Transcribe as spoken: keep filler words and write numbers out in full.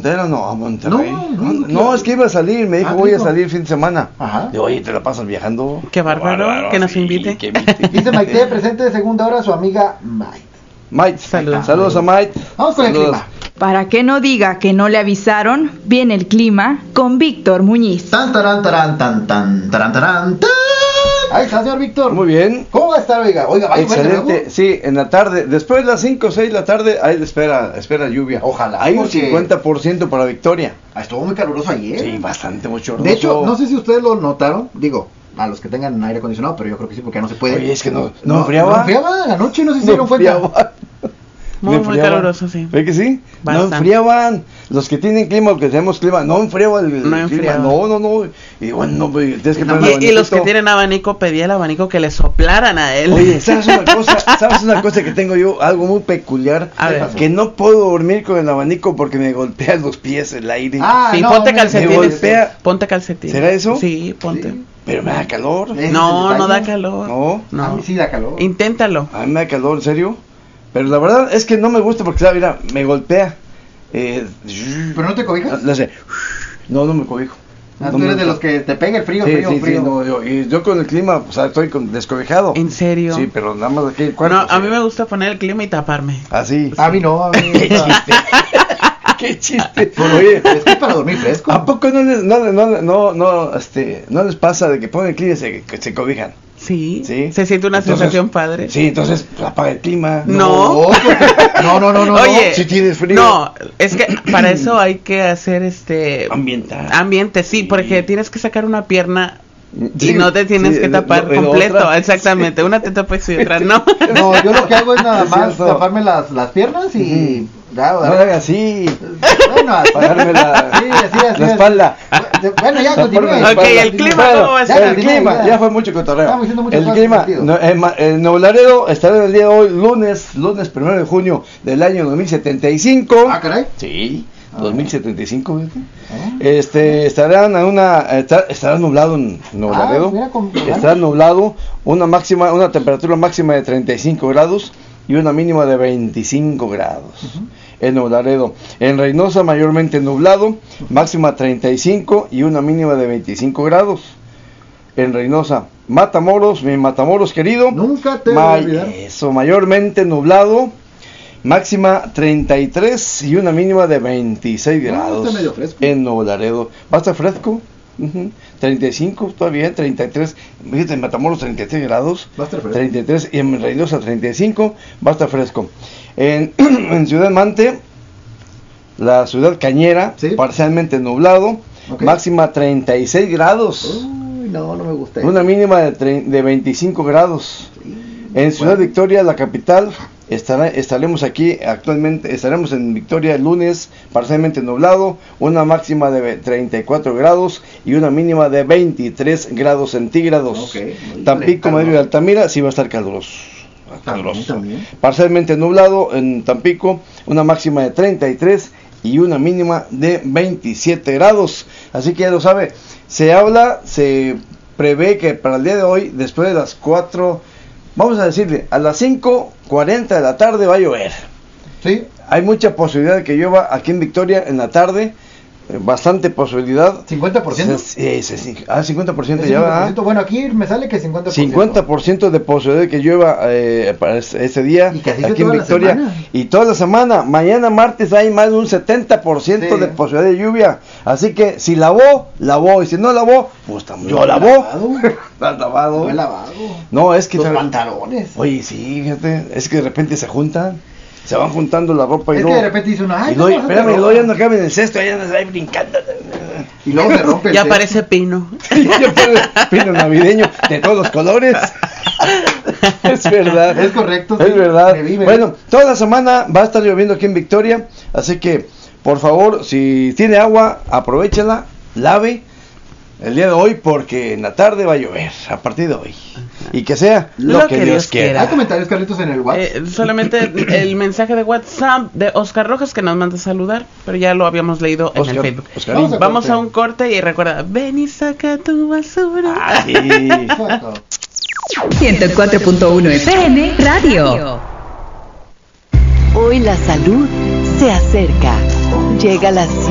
¿Entera no? A Monterrey. No, No, no, no, es que iba a salir, me dijo, Ah, voy dijo. a salir fin de semana. Ajá. Digo, oye, ¿te la pasas viajando? Qué bárbaro, que nos invite. que invite. Dice Maite, presente de segunda hora su amiga Maite. Mike, Saludos. saludos a Mike. Vamos con el Saludos. clima. Para que no diga que no le avisaron, viene el clima con Víctor Muñiz. Tan, tarán, tarán, tan, tan, tarán, tarán, tan. Ahí está, señor Víctor. Muy bien. ¿Cómo va a estar, oiga? Oiga, ¿va a llover de Excelente, nuevo? sí, en la tarde, después de las cinco o seis de la tarde, ahí espera, espera lluvia. Ojalá, Hay un porque- cincuenta por ciento para Victoria. Ah, estuvo muy caluroso ayer. Sí, bastante mucho. De hecho, no sé si ustedes lo notaron, digo, a los que tengan aire acondicionado, pero yo creo que sí, porque ya no se puede. Oye, es que no, no, enfriaba. No enfriaba la noche, no sé si se No dieron cuenta. enfriaba. Muy, No muy enfriaban. caluroso, sí. ¿Ve que sí? Bastante. No enfriaban. Los que tienen clima o que tenemos clima, no enfriaba el, el No clima. enfriaba. No, no, no. Y bueno, no, pues, tienes que No, poner el Y, y los que abanicito. tienen abanico, pedía el abanico que le soplaran a él. Oye, ¿sabes una cosa? ¿Sabes una cosa que tengo yo? Algo muy peculiar. A ver. Que no puedo dormir con el abanico porque me golpea los pies el aire. Ah, Sí, no, ponte me- calcetines. me golpea. Ponte calcetines. ¿Será eso? Sí, ponte. Sí. Pero me da calor. Ese es No, el no da detalle. calor. No. No. A mí sí da calor. Inténtalo. A mí me da calor, ¿en serio? Pero la verdad es que no me gusta porque, ¿sabes? Mira, me golpea. Eh, ¿Pero no te cobijas? No, no sé. No, no me cobijo. Ah, No tú eres me- de los que te pega el frío, Sí, frío, sí, sí, frío. no, yo, y yo con el clima, o sea, estoy con, descobijado. ¿En serio? Sí, pero nada más aquí el No, cuarto. a mí me gusta poner el clima y taparme. Así. A mí no, a mí me Qué gusta. chiste. Qué chiste. Oye, Es que es para dormir fresco. ¿a poco no les, no, no, no, no, este, no les pasa de que ponen el clima y se, que se cobijan? Sí. Sí. Se siente una Entonces- sensación padre. Sí, entonces pues, apaga el clima. No. No, no, no, no. Oye, no, si tienes frío. No, es que para eso hay que hacer este Ambiental. ambiente, sí, porque tienes que sacar una pierna y Sí, no te tienes sí, que tapar no, y la completo, otra- exactamente, una te tapas y otra no. No, yo lo que hago es nada Es más cierto. taparme las, las piernas y... Ya, No ¿verdad? lo hagas así. Bueno, así. Pagarme la, Sí, así, así, la así. espalda. Bueno, ya, La continúe. forma de Ok, espalda. el clima, Bueno, ¿cómo va a el estar? Ya, clima, ya. ya fue mucho cotorreo. Estamos diciendo muchas El cosas clima, divertidas. no, en, Ma- en Nuevo Laredo estará el día de hoy, lunes, lunes primero de junio del año dos mil setenta y cinco. Ah, caray. Sí, Ah. dos mil setenta y cinco, ¿viste? Ah. Este, estarán a una, estar- estará nublado en Nuevo Ah, Laredo. mira, con- Estará nublado, una máxima, una temperatura máxima de treinta y cinco grados y una mínima de veinticinco grados. En Nuevo Laredo. En Reynosa mayormente nublado, máxima treinta y cinco y una mínima de veinticinco grados. En Reynosa, Matamoros, mi Matamoros querido. Nunca te voy a ma- olvidar. Eso, mayormente nublado, máxima treinta y tres y una mínima de veintiséis No, grados. está medio fresco. En Nuevo Laredo. ¿Va a estar fresco? Ujú. treinta y cinco, todavía, treinta y tres. Fíjate, en Matamoros treinta y tres grados. Va a estar fresco. treinta y tres y en Reynosa treinta y cinco, va a estar fresco. En, en Ciudad Mante, la ciudad cañera, Sí. parcialmente nublado, Ok. máxima treinta y seis grados, Uy, no, no me gusta eso. una mínima de, tre- de veinticinco grados. Sí. En Ciudad Bueno. Victoria, la capital, estará, estaremos aquí actualmente, estaremos en Victoria el lunes, parcialmente nublado, una máxima de ve- treinta y cuatro grados y una mínima de veintitrés grados centígrados. Ok. Tampico, Híjole, Madrid y Altamira, sí va a estar caluroso. También, caluroso. también. Parcialmente nublado en Tampico, una máxima de treinta y tres y una mínima de veintisiete grados. Así que ya lo sabe, se habla, se prevé que para el día de hoy, después de las cuatro, vamos a decirle, a las cinco cuarenta de la tarde va a llover. Sí, Hay mucha posibilidad de que llueva aquí en Victoria en la tarde, eh, bastante posibilidad. cincuenta por ciento. Sí, sí, sí. Ah, cincuenta por ciento Es ya cincuenta por va. ciento. Bueno, aquí me sale que cincuenta por ciento. cincuenta por ciento de posibilidad de que llueva eh, para ese ese día Y que así sea aquí en toda la Victoria semana. y toda la semana. Mañana martes hay más de un setenta por ciento Sí. de posibilidad de lluvia, así que si lavó, lavó, y si no lavó, pues también Yo yo lavó. lavado. ¿Estás lavado? No he lavado. No, es que Los de- pantalones. Oye, sí, fíjate, es que de repente se juntan, se van juntando la ropa y Es que luego de repente dice uno, ay, y luego, no, no te espérame, y luego ropa. ya no cabe en el cesto, ya no ahí brincando. Y luego se rompe el Ya techo. parece pino. Ya parece pino navideño de todos los colores. Es verdad. Es correcto, Es sí. verdad. Me vi, me vi. Bueno, toda la semana va a estar lloviendo aquí en Victoria, así que por favor, si tiene agua, aprovechala, lave el día de hoy porque en la tarde va a llover, a partir de hoy. Y que sea lo, que, Dios quiera. ¿Hay comentarios, Carlitos, en el WhatsApp? Eh, solamente el mensaje de WhatsApp de Oscar Rojas que nos manda a saludar, pero ya lo habíamos leído en Oscar- el Facebook. Oscarín. Vamos a Vamos corte. a un corte y recuerda, ven y saca tu basura. Ay, Exacto. ciento cuatro punto uno F M Radio. Hoy la salud se acerca. Llega la